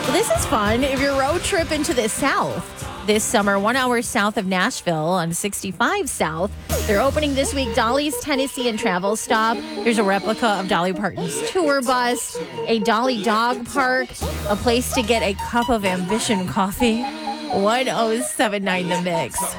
Well, this is fun. If you're road trip into the South this summer, 1 hour south of Nashville on 65 South, they're opening this week Dolly's Tennessee and Travel Stop. There's a replica of Dolly Parton's tour bus, a Dolly dog park, a place to get a cup of Ambition coffee. 1079 The Mix.